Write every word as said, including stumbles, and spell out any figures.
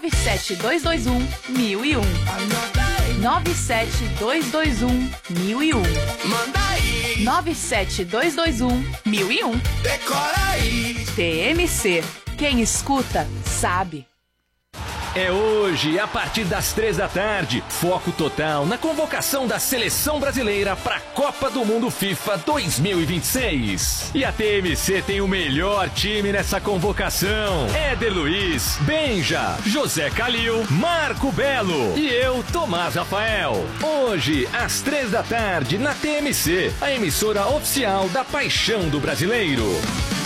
nove sete dois dois um, mil e um. nove sete dois dois um, mil e um. Manda aí. nove sete dois dois um, mil e um. Decora aí. T M C. Quem escuta, sabe. É hoje, a partir das três da tarde, foco total na convocação da Seleção Brasileira para a Copa do Mundo FIFA dois mil e vinte e seis. E a T M C tem o melhor time nessa convocação. Éder Luiz, Benja, José Calil, Marco Belo e eu, Tomás Rafael. Hoje, às três da tarde, na T M C, a emissora oficial da paixão do brasileiro.